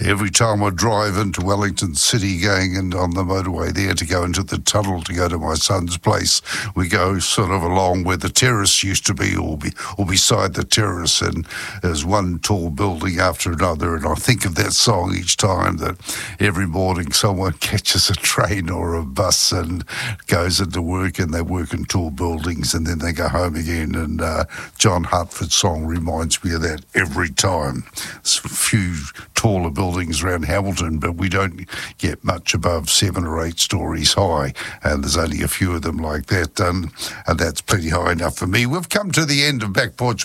Every time I drive into Wellington City going and on the motorway there to go into the tunnel to go to my son's place, we go sort of along where the terrace used to be or beside the terrace, and there's one tall building after another, and I think of that song each time, that every morning someone catches a train or a bus and goes into work, and they work in tall buildings and then they go home again, and John Hartford's song reminds me of that every time. There's a few taller buildings around Hamilton, but we don't get much above 7 or 8 stories high, and there's only a few of them like that, and that's plenty high enough for me. We've come to the end of Back Porch